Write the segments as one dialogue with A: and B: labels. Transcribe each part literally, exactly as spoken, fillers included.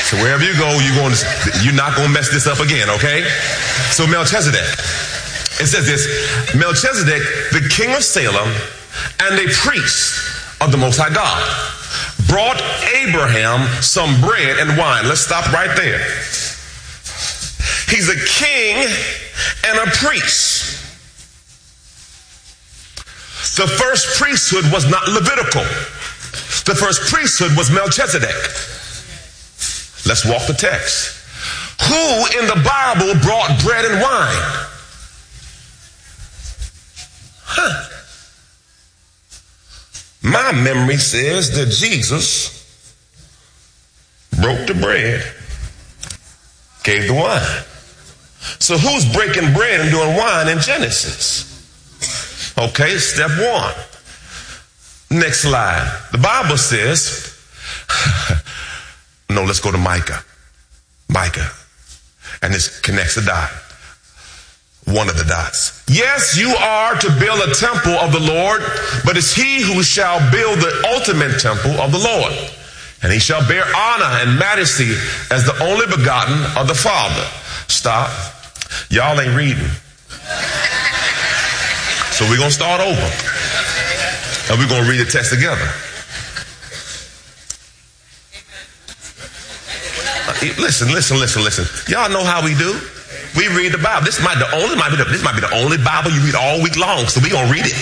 A: So wherever you go, you're going to, you're not going to mess this up again, okay? So Melchizedek. It says this, Melchizedek, the king of Salem, and a priest of the Most High God, brought Abraham some bread and wine. Let's stop right there. He's a king and a priest. The first priesthood was not Levitical. The first priesthood was Melchizedek. Let's walk the text. Who in the Bible brought bread and wine? Huh. My memory says that Jesus broke the bread, gave the wine. So who's breaking bread and doing wine in Genesis? Okay, step one. Next slide. The Bible says, no, let's go to Micah. Micah. And this connects the dot. One of the dots. Yes, you are to build a temple of the Lord, but it's he who shall build the ultimate temple of the Lord. And he shall bear honor and majesty as the only begotten of the Father. Stop. Y'all ain't reading. So we're going to start over. And we're going to read the text together. Listen, listen, listen, listen. Y'all know how we do. We read the Bible. This might the only might be the, this might be the only Bible you read all week long. So we're gonna read it.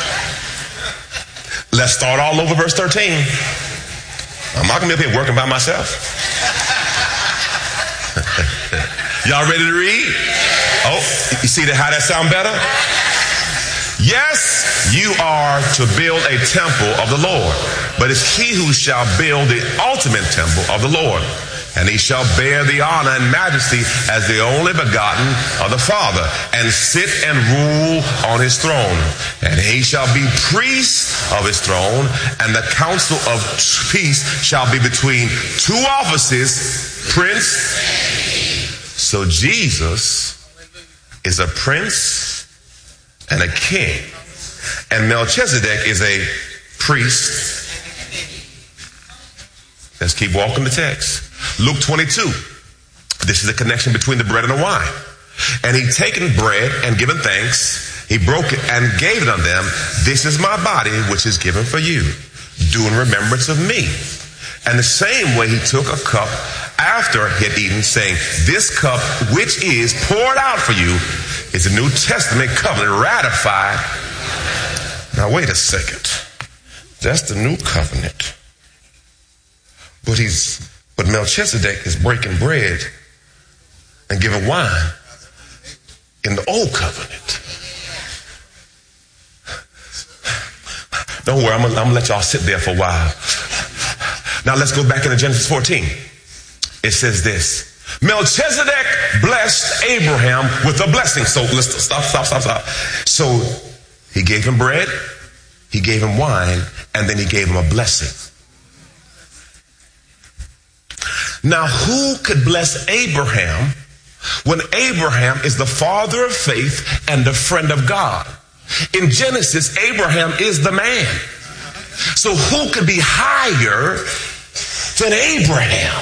A: Let's start all over verse thirteen. I'm not gonna be up here working by myself. Y'all ready to read? Oh, you see that how that sound better? Yes, you are to build a temple of the Lord, but it's he who shall build the ultimate temple of the Lord. And he shall bear the honor and majesty as the only begotten of the Father, and sit and rule on his throne. And he shall be priest of his throne, and the council of peace shall be between two offices, prince. So Jesus is a prince and a king, and Melchizedek is a priest. Let's keep walking the text. Luke twenty-two. This is a connection between the bread and the wine. And he taken bread and given thanks, he broke it and gave it unto them. This is my body, which is given for you. Do in remembrance of me. And the same way he took a cup after he had eaten, saying, this cup which is poured out for you is a New Testament covenant ratified. Now wait a second. That's the new covenant. But he's But Melchizedek is breaking bread and giving wine in the old covenant. Don't worry, I'm gonna, I'm gonna let y'all sit there for a while. Now let's go back into Genesis fourteen. It says this. Melchizedek blessed Abraham with a blessing. So let's stop, stop, stop, stop. So he gave him bread, he gave him wine, and then he gave him a blessing. Now, who could bless Abraham when Abraham is the father of faith and the friend of God? In Genesis, Abraham is the man. So who could be higher than Abraham?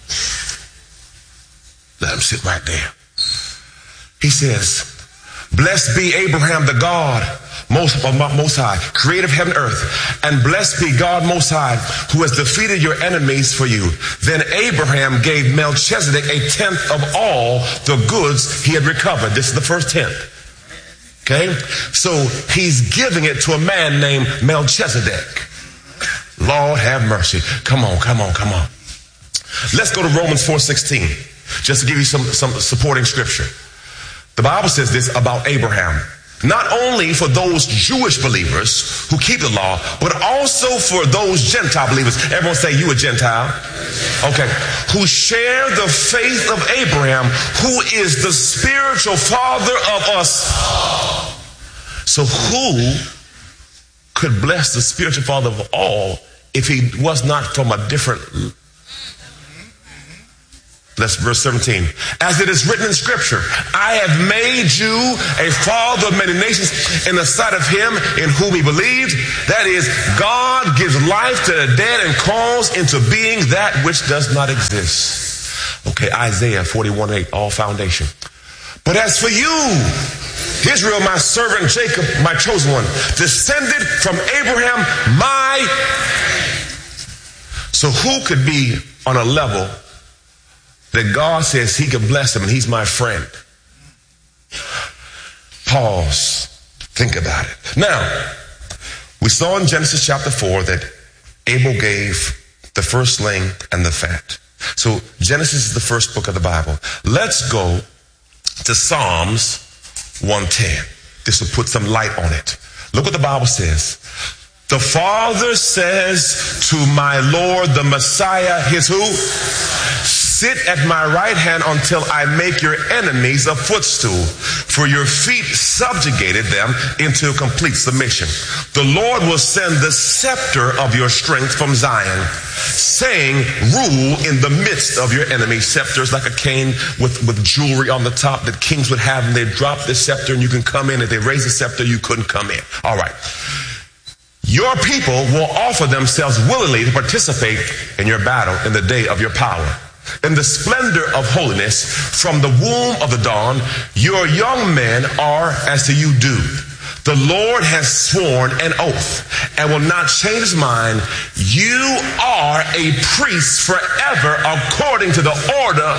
A: Let him sit right there. He says, blessed be Abraham the God, most, most high, creator of heaven and earth, and blessed be God most high, who has defeated your enemies for you. Then Abraham gave Melchizedek a tenth of all the goods he had recovered. This is the first tenth. Okay? So he's giving it to a man named Melchizedek. Lord have mercy. Come on, come on, come on. Let's go to Romans four sixteen, just to give you some, some supporting scripture. The Bible says this about Abraham. Not only for those Jewish believers who keep the law, but also for those Gentile believers. Everyone say, you a Gentile. Okay. Who share the faith of Abraham, who is the spiritual father of us. So who could bless the spiritual father of all if he was not from a different Let's verse seventeen. As it is written in scripture, I have made you a father of many nations in the sight of him in whom he believed. That is, God gives life to the dead and calls into being that which does not exist. Okay, Isaiah forty-one eight, all foundation. But as for you, Israel, my servant, Jacob, my chosen one, descended from Abraham, my. So who could be on a level that God says he can bless him and he's my friend? Pause. Think about it. Now, we saw in Genesis chapter four that Abel gave the firstling and the fat. So Genesis is the first book of the Bible. Let's go to Psalms one ten. This will put some light on it. Look what the Bible says. The Father says to my Lord, the Messiah, his who? Sit at my right hand until I make your enemies a footstool. For your feet subjugated them into complete submission. The Lord will send the scepter of your strength from Zion, saying, rule in the midst of your enemies. Scepter is like a cane with, with jewelry on the top that kings would have, and they drop the scepter and you can come in. If they raise the scepter, you couldn't come in. All right. Your people will offer themselves willingly to participate in your battle in the day of your power. In the splendor of holiness, from the womb of the dawn, your young men are as to you do. The Lord has sworn an oath and will not change his mind. You are a priest forever according to the order.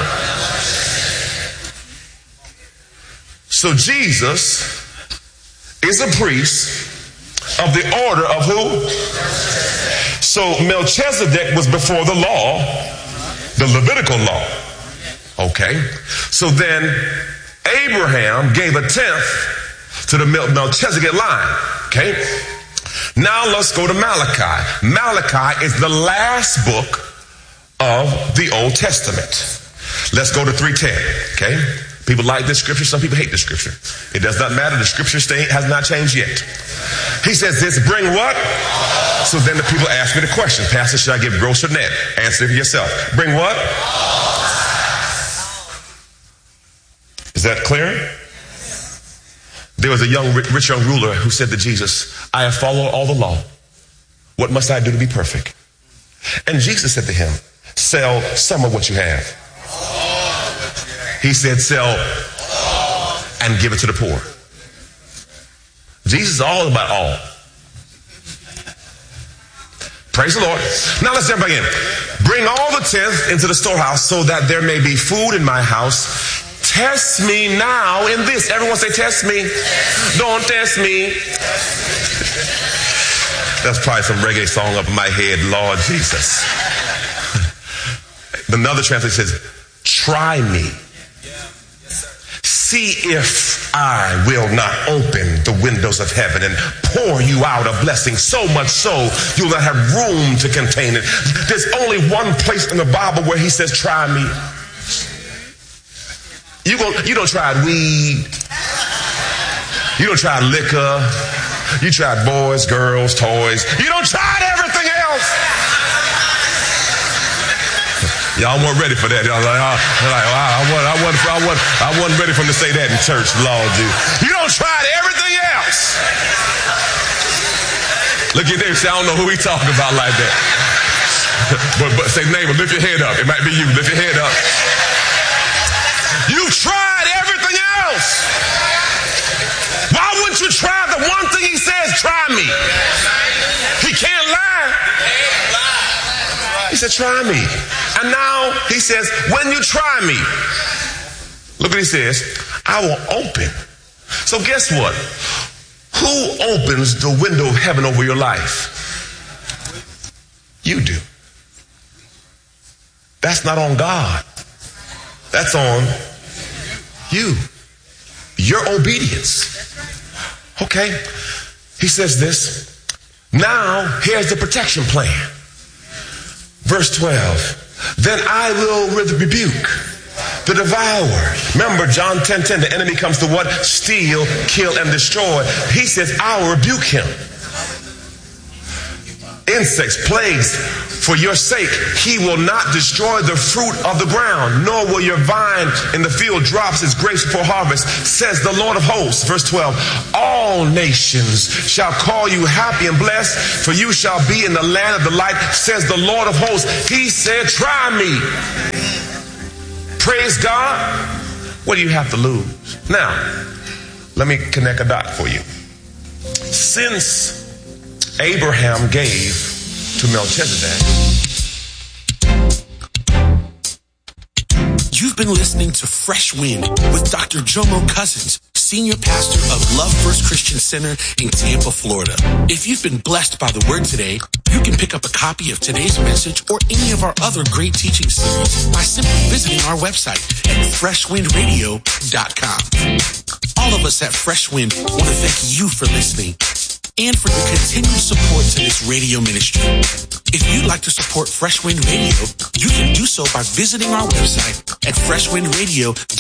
A: So Jesus is a priest of the order of who? So Melchizedek was before the law, the Levitical law. Okay. So then Abraham gave a tenth to the Melchizedek line. Okay. Now let's go to Malachi. Malachi is the last book of the Old Testament. Let's go to three ten. Okay. People like this scripture. Some people hate this scripture. It does not matter. The scripture stay, has not changed yet. He says this, bring what? So then the people ask me the question, Pastor, should I give gross or net? Answer it yourself. Bring what? Is that clear? There was a young, rich young ruler who said to Jesus, I have followed all the law. What must I do to be perfect? And Jesus said to him, sell some of what you have. He said, sell and give it to the poor. Jesus is all about all. Praise the Lord. Now let's jump back in. Bring all the tenth into the storehouse so that there may be food in my house. Test me now in this. Everyone say, test me. Don't test me. That's probably some reggae song up in my head. Lord Jesus. Another translation says, try me. See if I will not open the windows of heaven and pour you out a blessing so much so you'll not have room to contain it. There's only one place in the Bible where he says, try me. You, go, you don't try weed. You don't try liquor. You tried boys, girls, toys. You don't try everything else. Y'all weren't ready for that. Y'all like, oh, like wow, I wasn't, I wasn't, I wasn't, I wasn't ready for them to say that in church, Lord Jesus. You don't try everything else. Look at them. Say, I don't know who he talking about like that. but, but say, neighbor, lift your head up. It might be you. Lift your head up. You tried everything else. Why wouldn't you try the one thing he says, try me? He can't lie. He said, try me. And now he says, when you try me, look what he says, I will open. So guess what? Who opens the window of heaven over your life? You do. That's not on God. That's on you. Your obedience. Okay? He says this. Now, here's the protection plan. Verse twelve. Then I will rebuke the devourer. Remember John ten ten, the enemy comes to what? Steal, kill, and destroy. He says, I will rebuke him. Insects, plagues, For your sake, he will not destroy the fruit of the ground, nor will your vine in the field drops its grapes before harvest, says the Lord of hosts. Verse twelve, all nations shall call you happy and blessed, for you shall be in the land of delight, says the Lord of hosts. He said, try me. Praise God. What do you have to lose? Now, let me connect a dot for you. Since Abraham gave to Melchizedek,
B: you've been listening to Fresh Wind with Doctor Jomo Cousins, Senior Pastor of Love First Christian Center in Tampa, Florida. If you've been blessed by the word today, you can pick up a copy of today's message or any of our other great teaching series by simply visiting our website at fresh wind radio dot com. All of us at Fresh Wind want to thank you for listening and for your continued support to this radio ministry. If you'd like to support Fresh Wind Radio, you can do so by visiting our website at fresh wind radio